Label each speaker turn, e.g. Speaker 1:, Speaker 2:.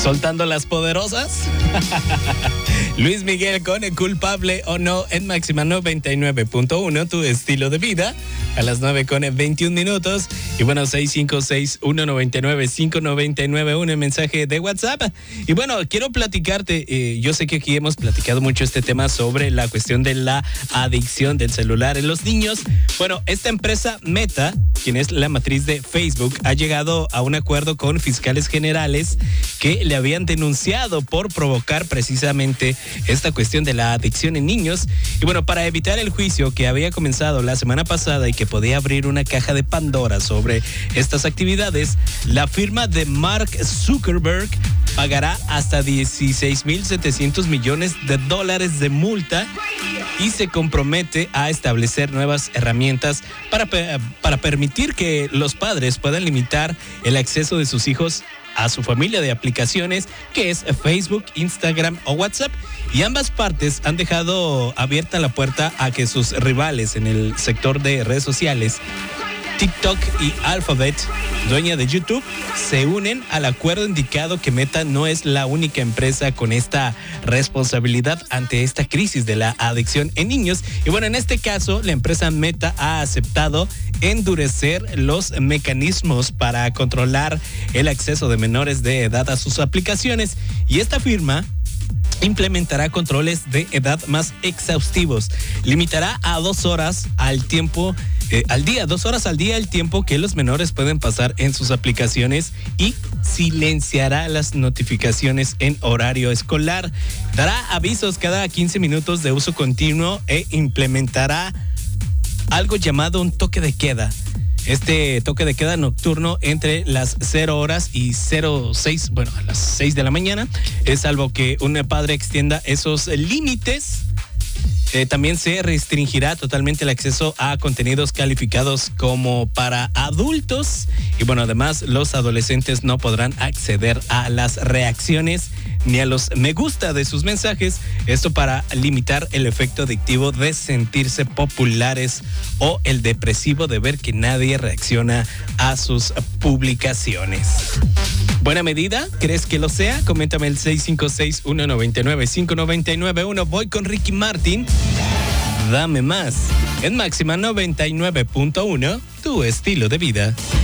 Speaker 1: Soltando las poderosas. Luis Miguel con el culpable o no en Máxima 99.1, tu estilo de vida. A las 9:21. Y bueno, 656-199-5999, un mensaje de WhatsApp. Y bueno, quiero platicarte, yo sé que aquí hemos platicado mucho este tema sobre la cuestión de la adicción del celular en los niños. Bueno, esta empresa Meta, quien es la matriz de Facebook, ha llegado a un acuerdo con fiscales generales que le habían denunciado por provocar precisamente esta cuestión de la adicción en niños. Y bueno, para evitar el juicio que había comenzado la semana pasada y que podía abrir una caja de Pandora sobre estas actividades, la firma de Mark Zuckerberg pagará hasta $16,700 millones de multa y se compromete a establecer nuevas herramientas para permitir que los padres puedan limitar el acceso de sus hijos a su familia de aplicaciones, que es Facebook, Instagram o WhatsApp. Y ambas partes han dejado abierta la puerta a que sus rivales en el sector de redes sociales, TikTok y Alphabet, dueña de YouTube, se unen al acuerdo indicado que Meta no es la única empresa con esta responsabilidad ante esta crisis de la adicción en niños. Y bueno, en este caso, la empresa Meta ha aceptado endurecer los mecanismos para controlar el acceso de menores de edad a sus aplicaciones. Y esta firma implementará controles de edad más exhaustivos. Limitará a 2 horas al tiempo al día, 2 horas al día el tiempo que los menores pueden pasar en sus aplicaciones y silenciará las notificaciones en horario escolar. Dará avisos cada 15 minutos de uso continuo e implementará algo llamado un toque de queda. Este toque de queda nocturno entre las 0 horas y 06, bueno, a las 6 de la mañana, salvo que un padre extienda esos límites. También se restringirá totalmente el acceso a contenidos calificados como para adultos. Y bueno, además los adolescentes no podrán acceder a las reacciones ni a los me gusta de sus mensajes. Esto para limitar el efecto adictivo de sentirse populares o el depresivo de ver que nadie reacciona a sus publicaciones. ¿Buena medida? ¿Crees que lo sea? Coméntame el 656-199-5991. Voy con Ricky Martin. Dame más. En Máxima 99.1, tu estilo de vida.